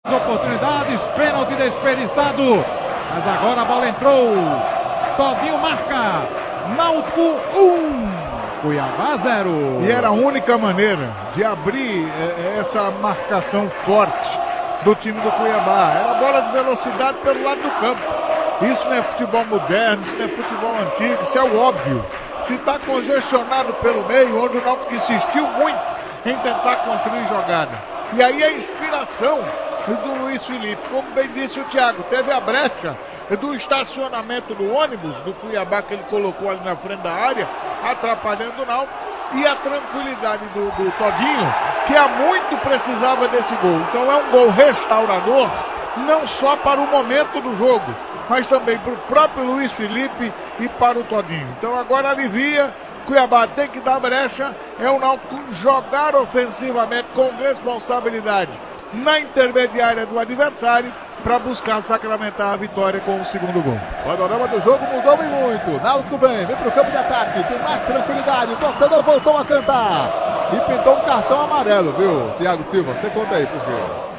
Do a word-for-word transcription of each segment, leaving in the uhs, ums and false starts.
Oportunidades, pênalti desperdiçado, mas agora a bola entrou. Todinho marca. Náutico um, Cuiabá zero. E era a única maneira de abrir é, essa marcação forte do time do Cuiabá. Era bola de velocidade pelo lado do campo. Isso não é futebol moderno, isso não é futebol antigo, isso é o óbvio. Se está congestionado pelo meio, onde o Náutico insistiu muito em tentar construir jogada. E aí a inspiração do Luiz Felipe, como bem disse o Thiago, teve a brecha do estacionamento do ônibus do Cuiabá que ele colocou ali na frente da área, atrapalhando o Náutico, e a tranquilidade do, do Todinho, que há muito precisava desse gol. Então é um gol restaurador, não só para o momento do jogo, mas também para o próprio Luiz Felipe e para o Todinho. Então agora alivia, Cuiabá tem que dar brecha, é o Náutico jogar ofensivamente com responsabilidade na intermediária do adversário para buscar sacramentar a vitória com o segundo gol. O panorama do jogo mudou bem muito. Náutico vem, vem para o campo de ataque, tem mais tranquilidade, o torcedor voltou a cantar e pintou um cartão amarelo, viu, Thiago Silva? Você conta aí por quê?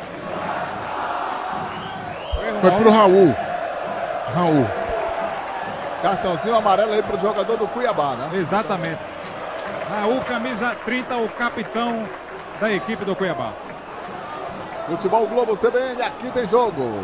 Foi pro Raul. Raul. Cartãozinho amarelo aí pro jogador do Cuiabá, né? Exatamente. Raul, camisa trinta, o capitão da equipe do Cuiabá. Futebol Globo C B N, aqui tem jogo.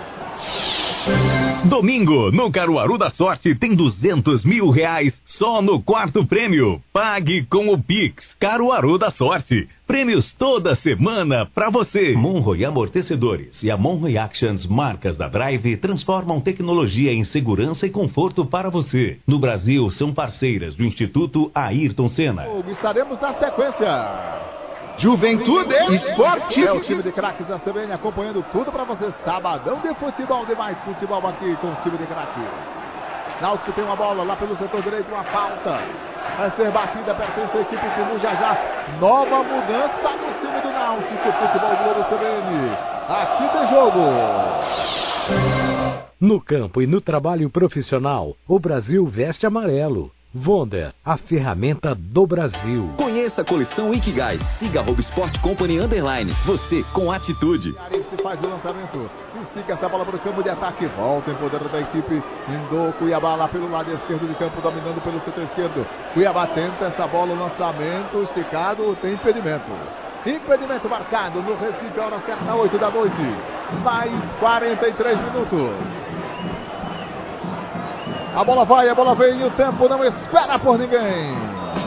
Domingo, no Caruaru da Sorte, tem duzentos mil reais só no quarto prêmio. Pague com o Pix Caruaru da Sorte. Prêmios toda semana pra você. Monroe Amortecedores e a Monroe Actions, marcas da Drive, transformam tecnologia em segurança e conforto para você. No Brasil, são parceiras do Instituto Ayrton Senna. Estaremos na sequência. Juventude Esporte. É o time de craques da C B N acompanhando tudo pra você. Sabadão de futebol, demais futebol aqui com o time de craques. Náutico tem uma bola lá pelo setor direito, uma falta. Vai ser batida, pertence à equipe Timu já já. Nova mudança no time do Náutico. Futebol Globo C B N. Aqui tem jogo. No campo e no trabalho profissional, o Brasil veste amarelo. Wonder, a ferramenta do Brasil. Conheça a coleção Ikigai. Siga arroba Sport Company Underline. Você com atitude. Ariste faz o lançamento. Estica essa bola para o campo de ataque. Volta em poder da equipe do Cuiabá lá pelo lado esquerdo de campo, dominando pelo setor esquerdo. Cuiabá tenta essa bola, o lançamento esticado, tem impedimento. Impedimento marcado no Recife, a hora certa, oito da noite. Mais quarenta e três minutos. A bola vai, a bola vem e o tempo não espera por ninguém.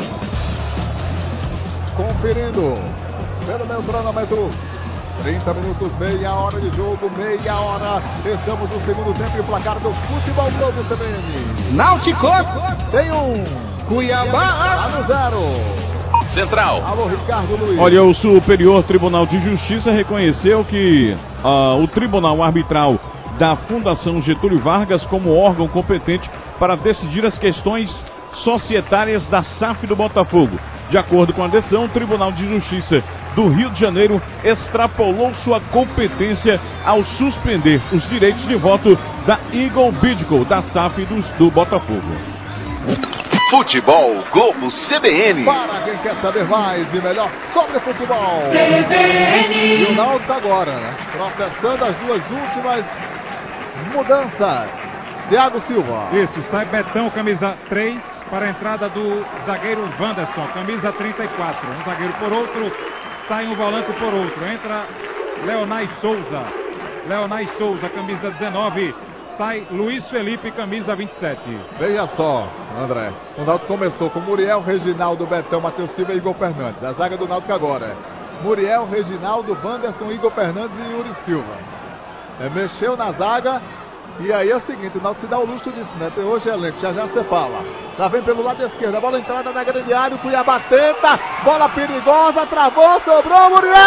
Conferindo pelo meu cronômetro. trinta minutos, meia hora de jogo, meia hora. Estamos no segundo tempo e o placar do Futebol Globo C B N. Náutico tem um. Cuiabá a no zero. Central. Alô, Ricardo Luiz. Olha, o Superior Tribunal de Justiça reconheceu que uh, o Tribunal Arbitral da Fundação Getúlio Vargas como órgão competente para decidir as questões societárias da S A F do Botafogo. De acordo com a decisão, o Tribunal de Justiça do Rio de Janeiro extrapolou sua competência ao suspender os direitos de voto da Eagle Bidco, da S A F do, do Botafogo. Futebol Globo C B N. Para quem quer saber mais e melhor sobre futebol. C B N. E o Náutico agora, né? Processando as duas últimas mudanças. Thiago Silva. Isso, sai Betão, camisa três, para a entrada do zagueiro Wanderson, camisa trinta e quatro. Um zagueiro por outro, sai um volante por outro. Entra Leonai Souza. Leonai Souza, camisa dezenove. Sai Luiz Felipe, camisa vinte e sete. Veja só, André. O Náutico começou com Muriel, Reginaldo, Betão, Matheus Silva e Igor Fernandes. A zaga do Náutico agora. Muriel, Reginaldo, Wanderson, Igor Fernandes e Yuri Silva. É, mexeu na zaga. E aí é o seguinte, o Náutico se dá o luxo disso, né? Tem hoje elenco, já já você fala. Já vem pelo lado esquerdo, a bola entrada na grande área, o Cuiabá tenta, bola perigosa, travou, sobrou, Muriel!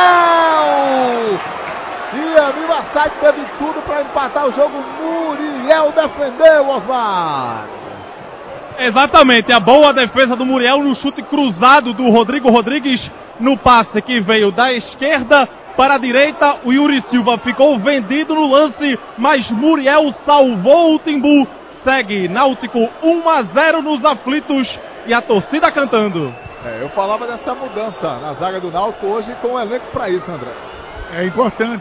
E a Milassade teve tudo para empatar o jogo, Muriel defendeu, Osmar! Exatamente, a boa defesa do Muriel no chute cruzado do Rodrigo Rodrigues, no passe que veio da esquerda para a direita. O Yuri Silva ficou vendido no lance, mas Muriel salvou o Timbu. Segue Náutico um a zero nos aflitos e a torcida cantando. É, eu falava dessa mudança na zaga do Náutico hoje com o elenco para isso, André. É importante.